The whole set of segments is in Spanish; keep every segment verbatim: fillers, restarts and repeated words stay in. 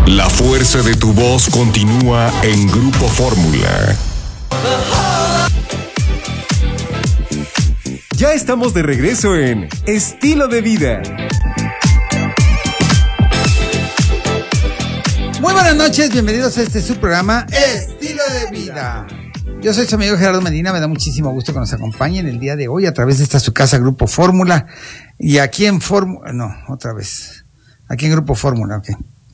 La fuerza de tu voz continúa en Grupo Fórmula. Ya estamos de regreso en Estilo de Vida. Muy buenas noches, bienvenidos a este su programa Estilo de Vida. Yo soy su amigo Gerardo Medina, me da muchísimo gusto que nos acompañen el día de hoy a través de esta su casa Grupo Fórmula. Y aquí en Fórmula, no, otra vez, aquí en Grupo Fórmula, ok.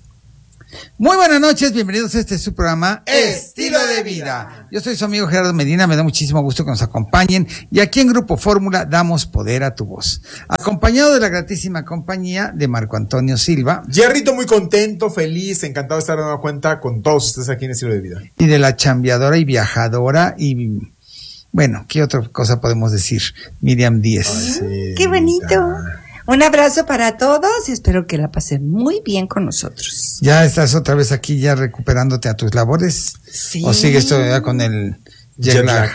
Muy buenas noches, bienvenidos a este su programa Estilo de Vida. Yo soy su amigo Gerardo Medina, me da muchísimo gusto que nos acompañen y aquí en Grupo Fórmula damos poder a tu voz. Acompañado de la gratísima compañía de Marco Antonio Silva. Jerrito, muy contento, feliz, encantado de estar de nueva cuenta con todos ustedes aquí en Estilo de Vida. Y de la chambeadora y viajadora y, bueno, ¿qué otra cosa podemos decir? Miriam Díez. Ay, sí, ¡qué bonito! Un abrazo para todos y espero que la pasen muy bien con nosotros. ¿Ya estás otra vez aquí ya recuperándote a tus labores? Sí. ¿O sigues todavía con el jet lag?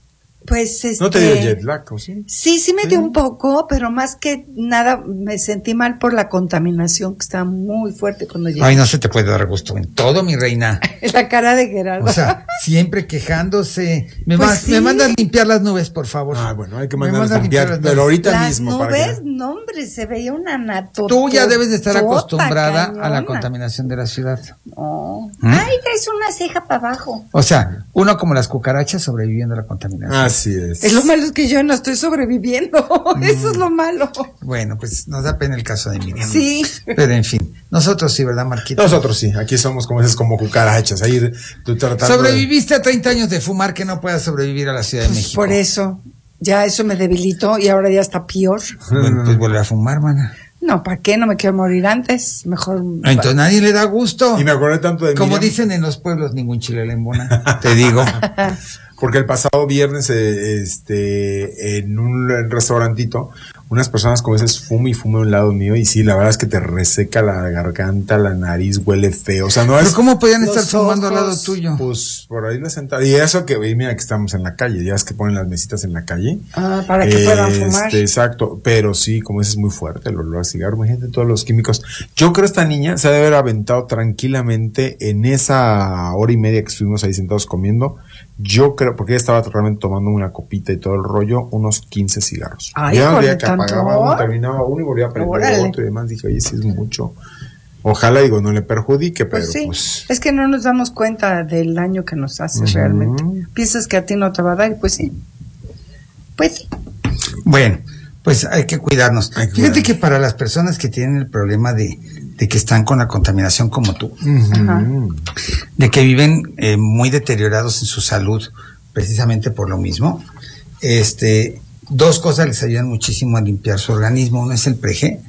Pues este... ¿No te dio jet lag o sí? Sí, sí me ¿Sí? dio un poco, pero más que nada me sentí mal por la contaminación que estaba muy fuerte cuando llegué. Ay, no se te puede dar gusto en todo, mi reina. La cara de Gerardo. O sea, siempre quejándose. Me, Pues ma- sí. me mandas limpiar las nubes, por favor. Ah, bueno, hay que Me mandarlas mandas a limpiar, las pero nubes. ahorita Las mismo. nubes, para que... no hombre, se veía una nato. Tú ya debes de estar tota, acostumbrada cañona. a la contaminación de la ciudad. No. ¿Mm? Ay, traes una ceja para abajo. O sea, uno como las cucarachas sobreviviendo a la contaminación. Así es. Es lo malo es que yo no estoy sobreviviendo. Mm. Eso es lo malo. Bueno, pues nos da pena el caso de Miriam. Sí. Pero en fin, nosotros sí, ¿verdad, Marquito? Nosotros sí, aquí somos como esas como cucarachas, ahí tú tratando Sobreviviste a treinta años de fumar, que no puedas sobrevivir a la Ciudad de Pues México. por eso. Ya eso me debilitó y ahora ya está peor. Bueno, pues volver a fumar, mana. No, ¿para qué? No me quiero morir antes. Mejor. Entonces nadie le da gusto. de... Y me acordé tanto de Como Miriam, dicen en los pueblos, ningún chile le embona. Te digo. porque el pasado viernes, eh, este, en un restaurantito, unas personas como esas fume y fume a un lado mío y sí, la verdad es que te reseca la garganta, la nariz, huele feo, o sea, no Pero es... ¿cómo podían estar Los fumando al lado ojos, tuyo? Pues por ahí la sentada. Y eso que, y mira que estamos en la calle, ya es que ponen las mesitas en la calle. Ah, para que puedan fumar. Este, exacto, pero sí, como ese es muy fuerte, el olor a cigarro, imagínate todos los químicos. Yo creo que esta niña se debe haber aventado tranquilamente en esa hora y media que estuvimos ahí sentados comiendo. Yo creo, porque ella estaba realmente tomando una copita y todo el rollo, unos quince cigarros. Ay, ya ¿con veía que tanto? apagaba uno, terminaba uno y volvía a prender Órale. otro y demás. Dije, oye, sí es mucho. Ojalá, digo, no le perjudique, pero Pues sí. pues... Es que no nos damos cuenta del daño que nos hace Ujú. realmente. Piensas que a ti no te va a dar y pues sí. Pues sí. Bueno, pues hay que cuidarnos. Hay que Fíjate cuidarnos. que para las personas que tienen el problema de, de que están con la contaminación como tú, Ajá. de que viven eh, muy deteriorados en su salud, precisamente por lo mismo, este, dos cosas les ayudan muchísimo a limpiar su organismo. Uno es el Pregé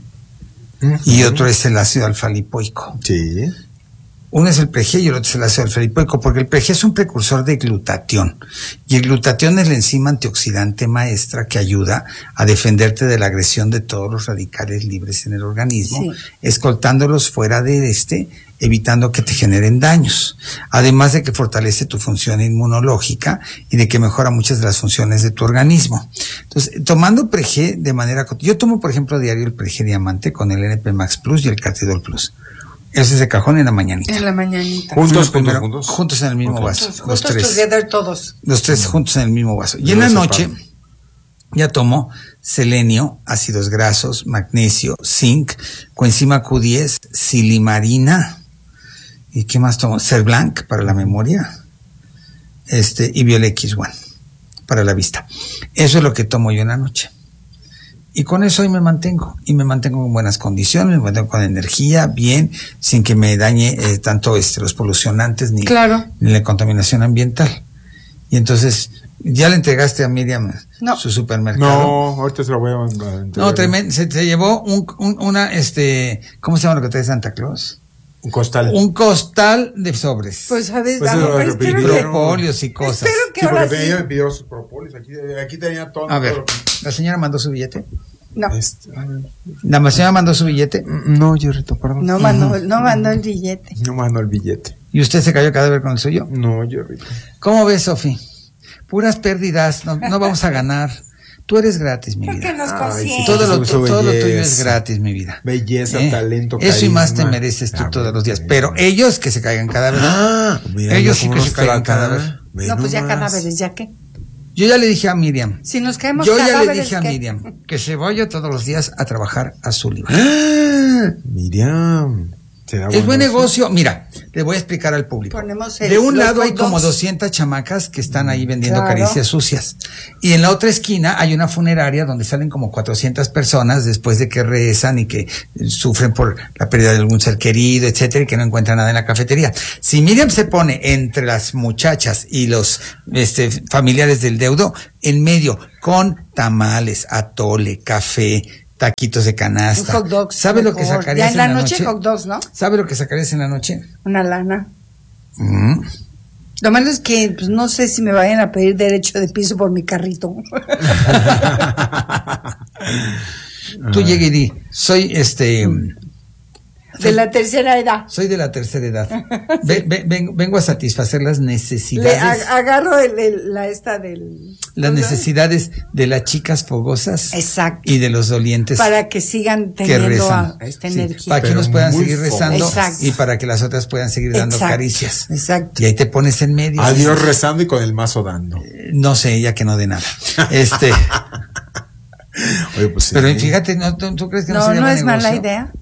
y otro es el ácido alfa-lipoico. Sí. Uno es el Pregé y el otro es el ácido alfa-lipoico, porque el Pregé es un precursor de glutatión. Y el glutatión es la enzima antioxidante maestra que ayuda a defenderte de la agresión de todos los radicales libres en el organismo, Sí. escoltándolos fuera de este, evitando que te generen daños. Además de que fortalece tu función inmunológica y de que mejora muchas de las funciones de tu organismo. Entonces, tomando Pregé de manera... Yo tomo, por ejemplo, diario el Pregé Diamante con el N P Max Plus y el Catridol Plus. Ese es de cajón en la mañanita. En la mañanita. Juntos, Primero, juntos, juntos. juntos en el mismo Juntos. vaso. Juntos, Los tres. together todos. Los tres juntos en el mismo vaso. Y Yo en la los noche separo. ya tomo selenio, ácidos grasos, magnesio, zinc, coenzima Q diez, silimarina. ¿Y qué más tomo? Cerblanc para la memoria. Este, y Biolex uno para la vista. Eso es lo que tomo yo en la noche. Y con eso hoy me mantengo, y me mantengo en buenas condiciones, me mantengo con energía, bien, sin que me dañe eh, tanto este, los polucionantes ni, Claro. ni la contaminación ambiental. Y entonces, ¿ya le entregaste a Miriam No. su supermercado? No, ahorita se lo voy a mandar. No, tremendo, se, se llevó un, un- una, este, ¿cómo se llama lo que trae Santa Claus? Un costal. Un costal de sobres. Pues sabes, Pues a eso lo lo mejor espero repitieron. que, propóleos y cosas. espero que Sí, ahora porque sí. ella me pidió sus propóleos. Aquí, aquí tenía todo. A ver, todo lo que- ¿la señora mandó su billete? No, Este, a ver. ¿La señora mandó su billete? No, Jerrito, perdón. no mandó, no mandó el billete. No mando el billete. ¿Y usted se cayó cadáver con el suyo? No, Jerrito. ¿Cómo ves, Sofi? Puras pérdidas, no, no vamos a ganar. Tú eres gratis, mi Porque vida. nos Ay, consientes. sí, Todo lo, Su- su todo lo tuyo belleza. es gratis, mi vida. Belleza, ¿Eh? talento, Eso y más te carisma. mereces tú Ah, todos los días. bueno. Pero ellos que se caigan cada vez. Ah, mira, ellos sí cómo que nos se caigan trata. cada vez. Ve No, pues ya nomás. cadáveres, ¿ya qué? Yo ya le dije a Miriam. Si nos caemos Yo ya cadáveres, le dije a ¿qué? Miriam que se vaya todos los días a trabajar a Sullivan. Ah, Miriam. ¿será Es buen negocio? negocio. Mira, le voy a explicar al público. Ponemos el- de un los lado hay hot como dogs. doscientas chamacas que están ahí vendiendo Claro. caricias sucias. Y en la otra esquina hay una funeraria donde salen como cuatrocientas personas después de que rezan y que eh, sufren por la pérdida de algún ser querido, etcétera, y que no encuentran nada en la cafetería. Si Miriam se pone entre las muchachas y los este, familiares del deudo, en medio, con tamales, atole, café, taquitos de canasta. Un hot dogs, ¿Sabe lo que mejor. sacarías Ya en la noche, hot dogs, ¿no? ¿Sabe lo que sacarías en la noche? Una lana. Mm. Lo malo es que pues, no sé si me vayan a pedir derecho de piso por mi carrito. Tú llegue y di, soy este, De la tercera edad. soy de la tercera edad. Ve- ve- ven- vengo a satisfacer las Le necesidades, a- agarro el, el- la esta del... las necesidades de las chicas fogosas Exacto. y de los dolientes Para que sigan que teniendo rezan. a- esta Sí, energía. para que Pero unos puedan muy seguir rezando Exacto. y para que las otras puedan seguir dando Exacto, caricias. exacto. Y ahí te pones en medio. Adiós rezando y con el mazo dando. Eh, No sé, ella que no de nada. Este, Oye, pues sí. pero fíjate, ¿no, tú, tú crees que no, No, sería no buen es mala negocio? idea.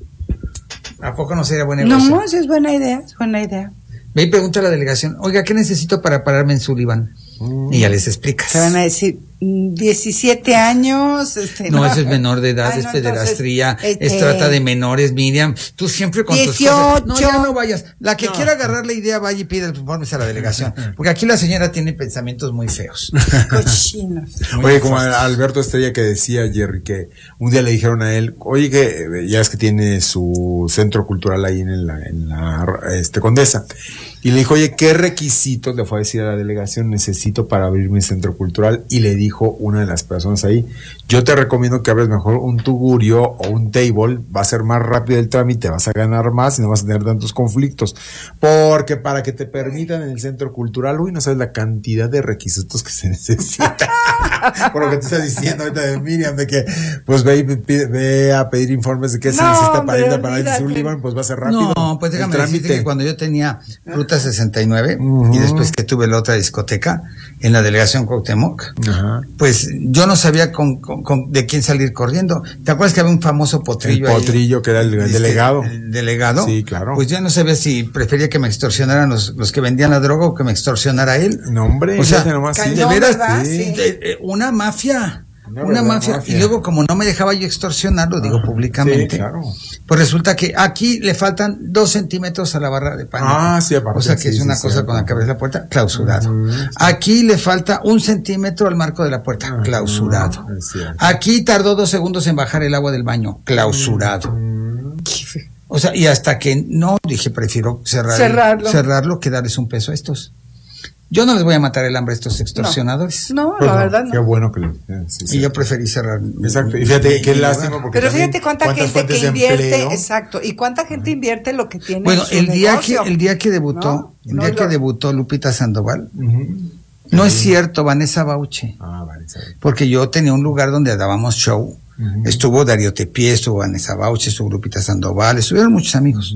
¿A poco no sería buen negocio? No, sí es buena idea, es buena idea. Ve y pregunta a la delegación, oiga, ¿qué necesito para pararme en Sullivan? Mm. Y ya les explicas. Te van a decir, mm, diecisiete años. Este, No, eso es menor de edad, Ah, es no, pederastría, entonces, es este, trata de menores, Miriam. Tú siempre con tus dieciocho. cosas. No, ya no vayas. La que quiera agarrar la idea, vaya y pide el informes a la delegación. Porque aquí la señora tiene pensamientos muy feos. Cochinos. Oye, como a Alberto Estrella que decía, Jerry, que un día le dijeron a él, oye, que eh, ya es que tiene su centro cultural ahí en la, en la este, Condesa. Y le dijo, oye, ¿qué requisitos le fue a decir a la delegación necesito para abrir mi centro cultural? Y le dijo una de las personas ahí, yo te recomiendo que abres mejor un tugurio o un table, va a ser más rápido el trámite, vas a ganar más y no vas a tener tantos conflictos. Porque para que te permitan en el centro cultural, uy, no sabes la cantidad de requisitos que se necesitan. Por lo que te estás diciendo ahorita de Miriam, de que pues ve, y pide- ve a pedir informes de qué se No, necesita para hombre, ir a Paradise olvídate. Sullivan, pues va a ser rápido. No, pues el déjame decirte trámite. que cuando yo tenía Ruta sesenta y nueve Ujú. y después que tuve la otra discoteca en la delegación Cuauhtémoc, Ajá. pues yo no sabía con, con- con- de quién salir corriendo. ¿Te acuerdas que había un famoso El potrillo ahí? potrillo que era el, el Este, delegado. El delegado. Sí, claro. Pues ya no sabía si prefería que me extorsionaran los, los que vendían la droga o que me extorsionara él. No, hombre, O sea, fíjate nomás, sí. de cañón, veras, ¿verdad? sí, Sí. de- eh, una mafia. Una Una verdad, mafia. mafia. Y luego, como no me dejaba yo extorsionar, lo digo Ajá. públicamente. Sí, claro. Pues resulta que aquí le faltan dos centímetros a la barra de pánico. Ah, sí, aparte, O sea que sí, es sí, una sí, cosa cierto. con la que abres la puerta, clausurado. Ujú. Aquí le falta un centímetro al marco de la puerta, Ajá, clausurado. es cierto. Aquí tardó dos segundos en bajar el agua del baño, clausurado. Mm. O sea, y hasta que no, dije, prefiero cerrar, Cerrarlo. cerrarlo que darles un peso a estos. Yo no les voy a matar el hambre a estos extorsionadores. No, Pues la no, verdad Qué no. bueno que lo eh, sí, Y sí. yo preferí cerrar. mi- Exacto. Y mi- fíjate, qué mi lástima lugar. porque Pero también fíjate cuánta cuántas gente fuentes que de invierte, empleo. exacto, y cuánta gente invierte lo que tiene. Bueno, en su el día que negocio. el día que debutó, No, el no día que lo- debutó Lupita Sandoval, Ujú. no es cierto, Vanessa Bauche, Ah, vale, sabe. porque yo tenía un lugar donde dábamos show. Ujú. Estuvo Darío Tepié, estuvo Vanessa Bauche, estuvo Lupita Sandoval, estuvieron muchos amigos.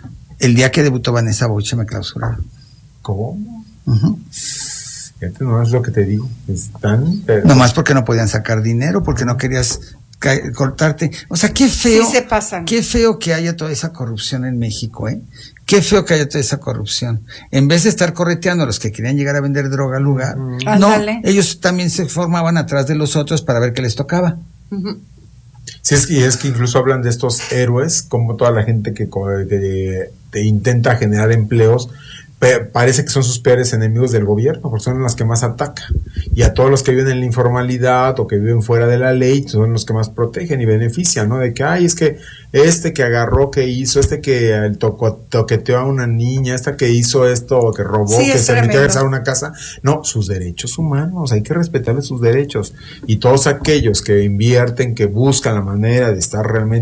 El día que debutó Vanessa Bauche me clausuraron. ¿Cómo? Ujú. Fíjate, no es lo que te digo. Están. pero- Nomás porque no podían sacar dinero, porque no querías ca- cortarte. O sea, qué feo. Sí se pasan. Qué feo que haya toda esa corrupción en México, ¿eh? Qué feo que haya toda esa corrupción. En vez de estar correteando a los que querían llegar a vender droga al lugar, no, Ándale. ellos también se formaban atrás de los otros para ver qué les tocaba. Ujú. Sí, es que, y es que incluso hablan de estos héroes, como toda la gente que, co- que te intenta generar empleos, pe- parece que son sus peores enemigos del gobierno, porque son los que más atacan. Y a todos los que viven en la informalidad o que viven fuera de la ley, son los que más protegen y benefician, ¿no? De que, ay, es que este que agarró, que hizo, este que el toco, toqueteó a una niña, esta que hizo esto, o que robó, Sí, que es se metió a tremendo. regresar a una casa. No, sus derechos humanos, hay que respetarles sus derechos. Y todos aquellos que invierten, que buscan la manera de estar realmente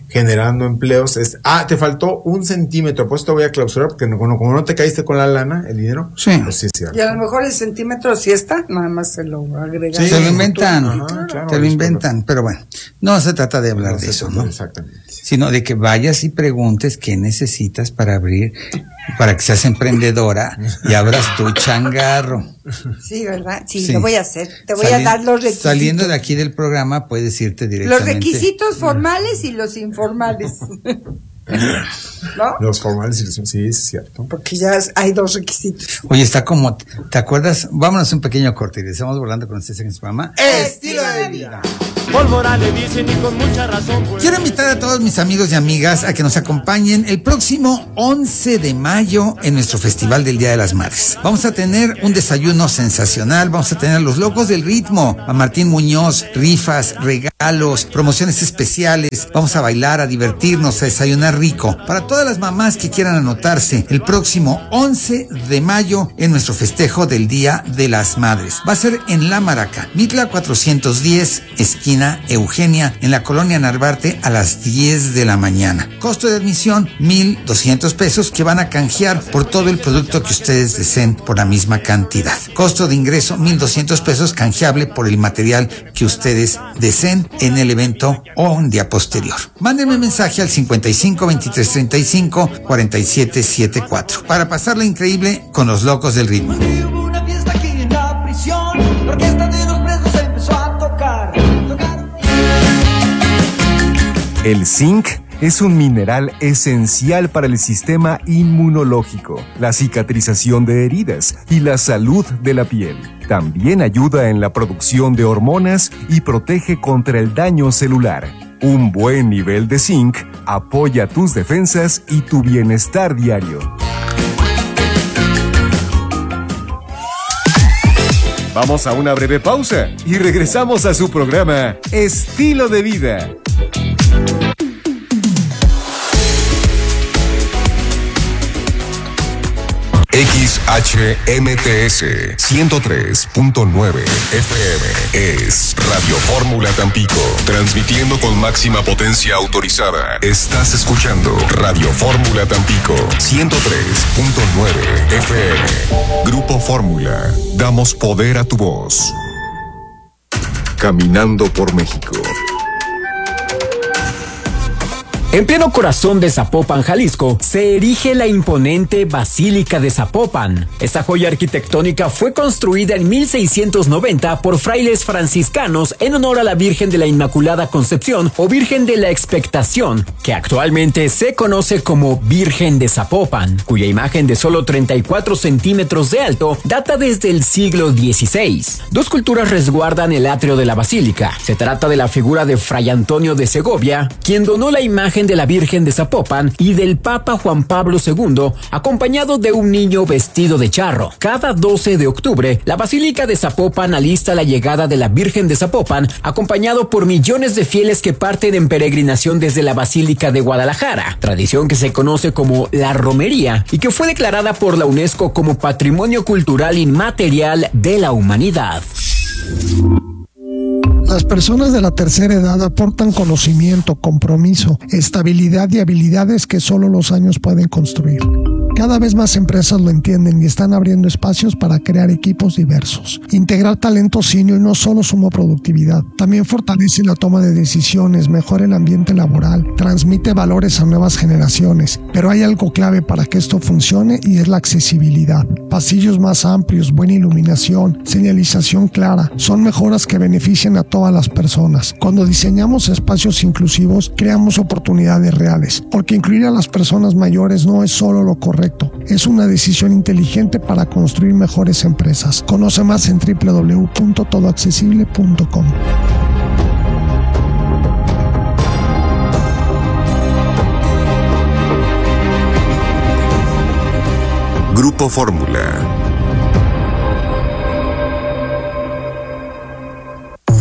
generando empleos. Es, ah, te faltó un centímetro, pues te voy a clausurar porque no, como no te caíste con la lana, el dinero, sí, pues sí es cierto. Y a lo mejor el centímetro sí está, nada más se lo agregan. Sí, se lo inventan, Ajá, claro, se lo inventan, pero bueno, no se trata de hablar no de eso, trata, ¿no? Exactamente. Sino de que vayas y preguntes qué necesitas para abrir, para que seas emprendedora y abras tu changarro. Sí, ¿verdad? Sí, Sí. lo voy a hacer. Te voy Sali- a dar los requisitos. Saliendo de aquí del programa puedes irte Los directamente. requisitos formales y los informales. ¿No? Los formales y los... Sí, es cierto. Porque ya hay dos requisitos. Oye, está como, ¿te acuerdas? Vámonos un pequeño corte y estamos volando con ustedes en su programa Estilo de vida. Pólvora le dicen y con mucha razón. Pues. Quiero invitar a todos mis amigos y amigas a que nos acompañen el próximo once de mayo en nuestro Festival del Día de las Madres. Vamos a tener un desayuno sensacional, vamos a tener los locos del ritmo, a Martín Muñoz, rifas, regalos, promociones especiales, vamos a bailar, a divertirnos, a desayunar rico. Para todas las mamás que quieran anotarse, el próximo once de mayo en nuestro festejo del Día de las Madres. Va a ser en La Maraca, Mitla cuatrocientos diez, esquina Eugenia, en la colonia Narvarte, a las diez de la mañana. Costo de admisión, mil doscientos pesos, que van a canjear por todo el producto que ustedes deseen por la misma cantidad. Costo de ingreso, mil doscientos pesos, canjeable por el material que ustedes deseen en el evento o un día posterior. Mándenme mensaje al cincuenta y cinco, veintitrés, treinta y cinco, cuarenta y siete setenta y cuatro para pasarla increíble con los locos del ritmo. Hubo una fiesta aquí en la prisión, la orquesta de los presos empezó a tocar. El zinc es un mineral esencial para el sistema inmunológico, la cicatrización de heridas y la salud de la piel. También ayuda en la producción de hormonas y protege contra el daño celular. Un buen nivel de zinc apoya tus defensas y tu bienestar diario. Vamos a una breve pausa y regresamos a su programa Estilo de Vida. X H M T S ciento tres punto nueve F M es Radio Fórmula Tampico, transmitiendo con máxima potencia autorizada. Estás escuchando Radio Fórmula Tampico ciento tres punto nueve F M. Grupo Fórmula, damos poder a tu voz. Caminando por México. En pleno corazón de Zapopan, Jalisco, se erige la imponente Basílica de Zapopan. Esta joya arquitectónica fue construida en mil seiscientos noventa por frailes franciscanos en honor a la Virgen de la Inmaculada Concepción o Virgen de la Expectación, que actualmente se conoce como Virgen de Zapopan, cuya imagen de solo treinta y cuatro centímetros de alto data desde el siglo dieciséis. Dos culturas resguardan el atrio de la basílica. Se trata de la figura de Fray Antonio de Segovia, quien donó la imagen de la Virgen de Zapopan, y del Papa Juan Pablo segundo, acompañado de un niño vestido de charro. Cada doce de octubre, la Basílica de Zapopan alista la llegada de la Virgen de Zapopan, acompañado por millones de fieles que parten en peregrinación desde la Basílica de Guadalajara, tradición que se conoce como la romería y que fue declarada por la UNESCO como Patrimonio Cultural Inmaterial de la Humanidad. Las personas de la tercera edad aportan conocimiento, compromiso, estabilidad y habilidades que solo los años pueden construir. Cada vez más empresas lo entienden y están abriendo espacios para crear equipos diversos. Integrar talento senior no solo suma productividad, también fortalece la toma de decisiones, mejora el ambiente laboral, transmite valores a nuevas generaciones. Pero hay algo clave para que esto funcione y es la accesibilidad. Pasillos más amplios, buena iluminación, señalización clara, son mejoras que benefician a todas las personas. Cuando diseñamos espacios inclusivos, creamos oportunidades reales, porque incluir a las personas mayores no es solo lo correcto. Es una decisión inteligente para construir mejores empresas. Conoce más en doble u doble u doble u punto todo accesible punto com. Grupo Fórmula.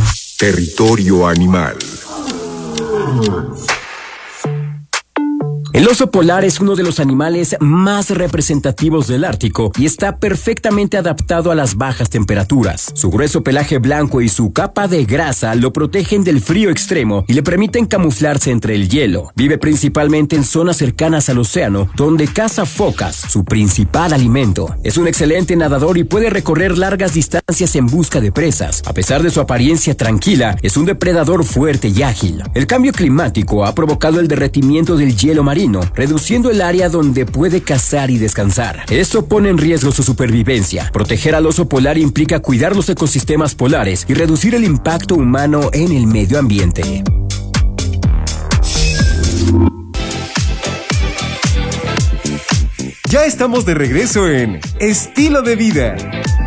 Territorio animal. El oso polar es uno de los animales más representativos del Ártico y está perfectamente adaptado a las bajas temperaturas. Su grueso pelaje blanco y su capa de grasa lo protegen del frío extremo y le permiten camuflarse entre el hielo. Vive principalmente en zonas cercanas al océano, donde caza focas, su principal alimento. Es un excelente nadador y puede recorrer largas distancias en busca de presas. A pesar de su apariencia tranquila, es un depredador fuerte y ágil. El cambio climático ha provocado el derretimiento del hielo marino, reduciendo el área donde puede cazar y descansar. Esto pone en riesgo su supervivencia. Proteger al oso polar implica cuidar los ecosistemas polares y reducir el impacto humano en el medio ambiente. Ya estamos de regreso en Estilo de Vida.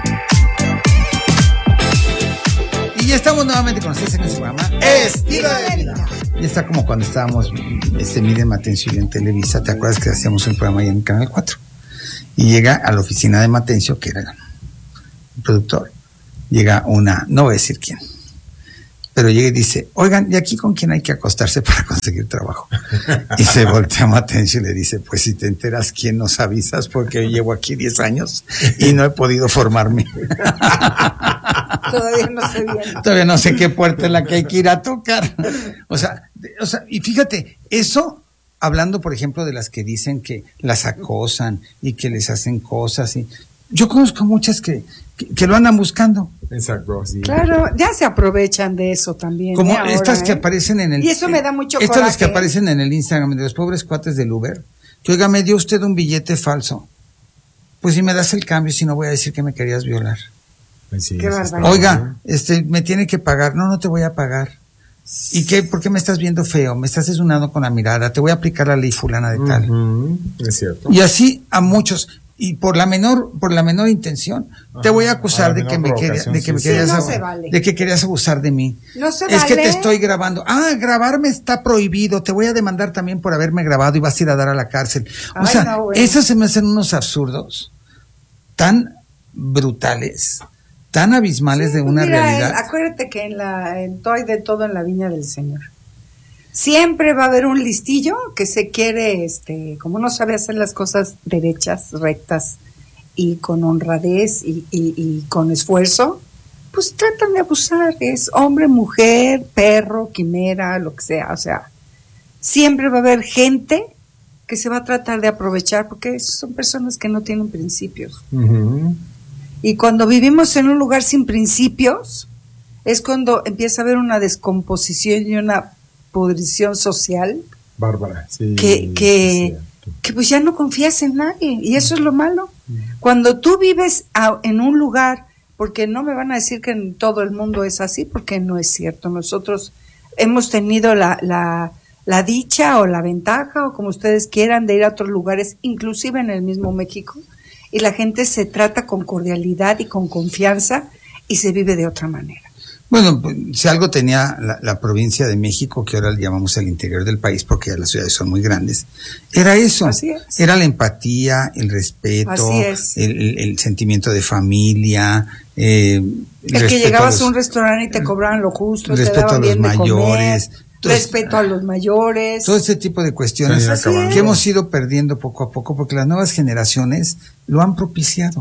Y ya estamos nuevamente con ustedes en este programa Estilo de Vida. Ya está como cuando estábamos este Miren Matencio y en Televisa. ¿Te acuerdas que hacíamos un programa ahí en Canal cuatro? Y llega a la oficina de Matencio, que era el productor, llega una, no voy a decir quién, pero llega y dice, oigan, ¿y aquí con quién hay que acostarse para conseguir trabajo? Y se voltea a Matencio y le dice, pues si te enteras quién nos avisas, porque yo llevo aquí diez años y no he podido formarme. Todavía no sé bien. Todavía no sé qué puerta es la que hay que ir a tocar. O sea, o sea, y fíjate, eso, hablando por ejemplo de las que dicen que las acosan y que les hacen cosas, y yo conozco muchas que, que, que lo andan buscando. Exacto, sí. Claro, ya se aprovechan de eso también. Como ¿eh? Ahora, estas que ¿eh? aparecen en el... Y eso me da mucho Estas coraje. las que aparecen en el Instagram de los pobres cuates del Uber, que oiga, me dio usted un billete falso. Pues si me das el cambio, si no voy a decir que me querías violar. Sí, Qué barbaridad. Oiga, este, me tiene que pagar. No, no te voy a pagar. ¿Y qué? ¿Por qué me estás viendo feo? Me estás desunando con la mirada. Te voy a aplicar la ley fulana de tal. Uh-huh. Es cierto. Y así a muchos. Y por la menor, por la menor intención, Ajá, te voy a acusar a de la que me menor quería, de que me provocación, sí. querías, Sí, no ab- se vale. de que querías abusar de mí. No se Es que vale. te estoy grabando. Ah, grabarme está prohibido. Te voy a demandar también por haberme grabado y vas a ir a dar a la cárcel. O Ay, sea, no, bueno. esos se me hacen unos absurdos tan brutales, tan abismales de una Mira, realidad. eh, acuérdate que en la en todo hay de todo en la viña del Señor. Siempre va a haber un listillo que se quiere, este, como no sabe hacer las cosas derechas, rectas y con honradez y, y, y con esfuerzo, pues tratan de abusar. Es hombre, mujer, perro, quimera, lo que sea. O sea, siempre va a haber gente que se va a tratar de aprovechar porque son personas que no tienen principios. Uh-huh. Y cuando vivimos en un lugar sin principios, es cuando empieza a haber una descomposición y una pudrición social Bárbara, sí. que, que, sí, que pues ya no confías en nadie. Y eso es lo malo. Cuando tú vives a, en un lugar, porque no me van a decir que en todo el mundo es así, porque no es cierto. Nosotros hemos tenido la, la, la dicha o la ventaja, o como ustedes quieran, de ir a otros lugares, inclusive en el mismo México, y la gente se trata con cordialidad y con confianza y se vive de otra manera. Bueno, pues, si algo tenía la, la provincia de México, que ahora le llamamos el interior del país, porque ya las ciudades son muy grandes, era eso. Así es. Era la empatía, el respeto, Así es. el, el, el sentimiento de familia. Eh, El que respeto llegabas los- a un restaurante y te cobraban lo justo, te respeto a daban los bien de mayores, comer, todo es- respeto a los mayores. Todo ese tipo de cuestiones Sí, Así es. que hemos ido perdiendo poco a poco, porque las nuevas generaciones lo han propiciado.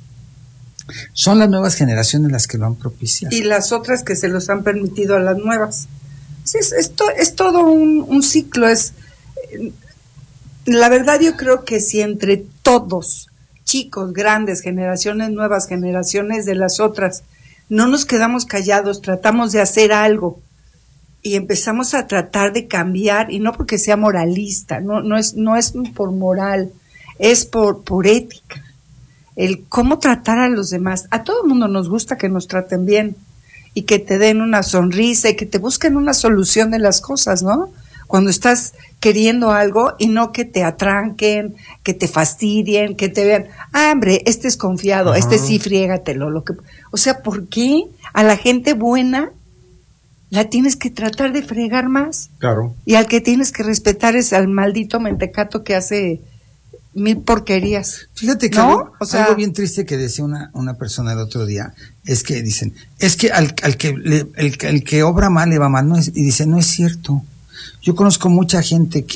Son las nuevas generaciones las que lo han propiciado. Y las otras que se los han permitido a las nuevas. Sí, es, es, to- es todo un, un ciclo. Es eh, la verdad, yo creo que si entre todos, chicos, grandes, generaciones nuevas, generaciones de las otras, no nos quedamos callados, tratamos de hacer algo y empezamos a tratar de cambiar, y no porque sea moralista, no, no es, no es por moral, es por, por ética. El cómo tratar a los demás. A todo el mundo nos gusta que nos traten bien y que te den una sonrisa y que te busquen una solución de las cosas, ¿no? Cuando estás queriendo algo y no que te atranquen, que te fastidien, que te vean, ah, hombre, este es confiado, Ajá. este sí, friégatelo. Lo que, o sea, ¿por qué a la gente buena la tienes que tratar de fregar más? Claro. Y al que tienes que respetar es al maldito mentecato que hace mil porquerías. Fíjate que ¿No? algo, O sea- algo bien triste que decía una, una persona el otro día, es que dicen, es que al, al que le- el, el que obra mal le va mal, no es, y dice, no es cierto. Yo conozco mucha gente que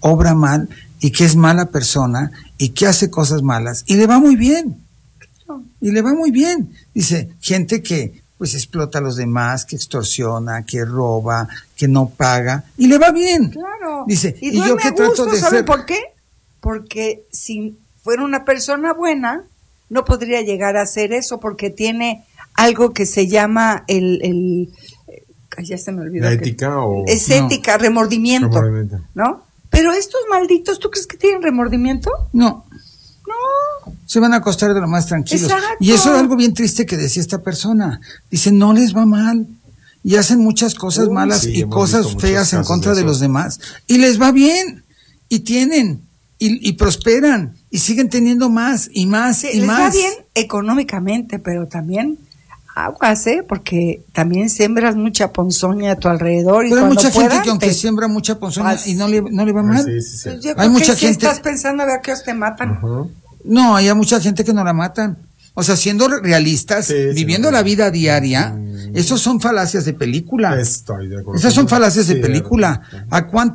obra mal y que es mala persona y que hace cosas malas y le va muy bien. Y le va muy bien. Dice, gente que pues explota a los demás, que extorsiona, que roba, que no paga y le va bien. Claro. Dice, y, y yo que trato gusto, de ¿sabe ser... por qué? Porque si fuera una persona buena, no podría llegar a hacer eso porque tiene algo que se llama el, el ay, ya se me olvidó. ¿La que, ética o...? Es ética, no. remordimiento, remordimiento, ¿no? Pero estos malditos, ¿tú crees que tienen remordimiento? No. No. Se van a acostar de lo más tranquilos. Exacto. Y eso es algo bien triste que decía esta persona. Dice, no les va mal. Y hacen muchas cosas Uy, malas sí, y cosas feas en contra de, de los demás. Y les va bien. Y tienen. Y, y prosperan. Y siguen teniendo más y más sí, y les más. Les va bien económicamente, pero también aguas, ¿eh? Porque también siembras mucha ponzoña a tu alrededor. Y pero hay mucha puedan, gente que aunque te... siembra mucha ponzoña Vas... y no le, no le va mal. Sí, sí, sí. Pues yo hay creo mucha que si gente... estás pensando a ver qué os te matan. Uh-huh. No, hay mucha gente que no la matan. O sea, siendo realistas, sí, viviendo sí, la vida diaria, mm. esos son falacias de película. Estoy de acuerdo. Esas son falacias sí, de película. ¿A cuánta